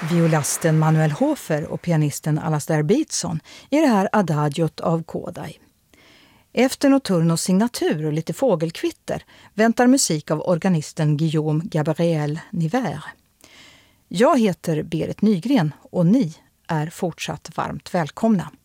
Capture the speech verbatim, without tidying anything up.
violasten Manuel Hofer och pianisten Alasdair Beatson i det här adagiot av Kodai. Efter Notturnos signatur och lite fågelkvitter väntar musik av organisten Guillaume Gabriel Niver. Jag heter Berit Nygren och ni är fortsatt varmt välkomna.